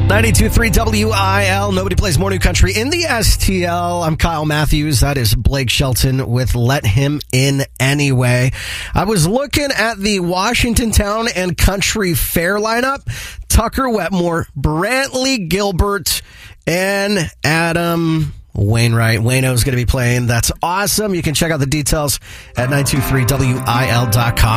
92.3 WIL. Nobody plays more new country in the STL. I'm Kyle Matthews. That is Blake Shelton with Let Him In Anyway. I was looking at the Washington Town and Country Fair lineup. Tucker Wetmore, Brantley Gilbert, and Adam Wainwright. Wayno's going to be playing. That's awesome. You can check out the details at 923WIL.com.